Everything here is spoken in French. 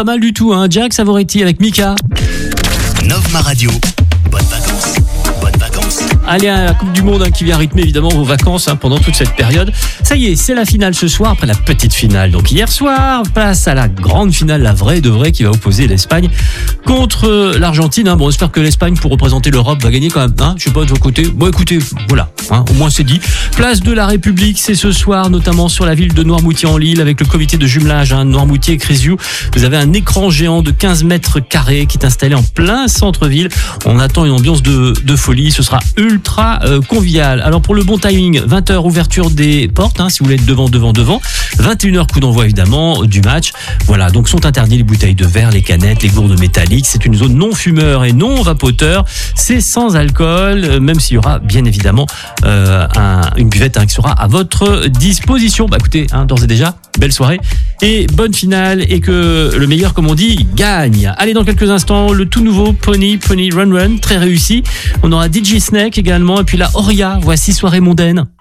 pas mal du tout, hein. Jack Savoretti avec Mika. Novma Radio. Bonnes vacances. Bonnes vacances. Allez, à la Coupe du Monde qui vient rythmer évidemment vos vacances pendant toute cette période. Ça y est, c'est la finale ce soir après la petite finale. Donc hier soir, place à la grande finale, la vraie de vraie, qui va opposer l'Espagne contre l'Argentine. Bon, j'espère que l'Espagne, pour représenter l'Europe, va gagner quand même. Je sais pas de votre côté. Bon, écoutez, voilà. Au moins c'est dit. Place de la République, c'est ce soir, notamment sur la ville de Noirmoutier-en-l'Île, avec le comité de jumelage Noirmoutier et Crézieux. Vous avez un écran géant de 15 mètres carrés qui est installé en plein centre-ville. On attend une ambiance de folie. Ce sera ultra convivial. Alors pour le bon timing, 20h ouverture des portes, si vous voulez être devant. 21h coup d'envoi évidemment du match. Voilà, donc sont interdits les bouteilles de verre, les canettes, les gourdes métalliques. C'est une zone non fumeur et non vapoteur. C'est sans alcool, même s'il y aura bien évidemment une buvette qui sera à votre disposition. Écoutez, d'ores et déjà, belle soirée et bonne finale, et que le meilleur, comme on dit, gagne. Allez, dans quelques instants, le tout nouveau Pony Run Run, très réussi. On aura DJ Snake également, et puis la Oria. Voici Soirée mondaine.